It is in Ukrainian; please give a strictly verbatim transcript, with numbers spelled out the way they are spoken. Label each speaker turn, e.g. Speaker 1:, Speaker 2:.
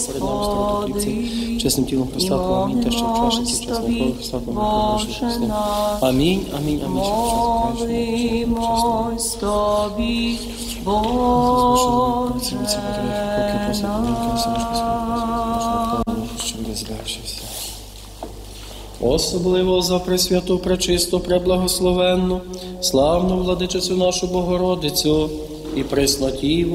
Speaker 1: Перед нами старого хлібці, чесним тілом Христа, амінь, те, що в чашиці, чесного крові Христа, амінь, амінь, амінь, амінь,
Speaker 2: молимось тобі, Боже наш.
Speaker 1: Особливо за пресвяту, пречисту, преблагословенну, славну владичицю нашу Богородицю і преснотіву,